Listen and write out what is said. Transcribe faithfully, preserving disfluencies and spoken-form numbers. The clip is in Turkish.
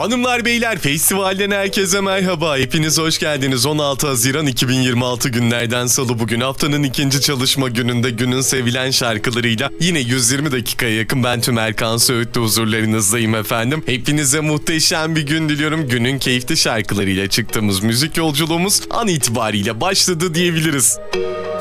Hanımlar beyler, festivalden herkese merhaba. Hepiniz hoş geldiniz. on altı Haziran iki bin yirmi altı günlerden salı, bugün haftanın ikinci çalışma gününde günün sevilen şarkılarıyla yine yüz yirmi dakikaya yakın ben tüm Erkan Söğüt'te huzurlarınızdayım efendim. Hepinize muhteşem bir gün diliyorum. Günün keyifli şarkılarıyla çıktığımız müzik yolculuğumuz an itibariyle başladı diyebiliriz.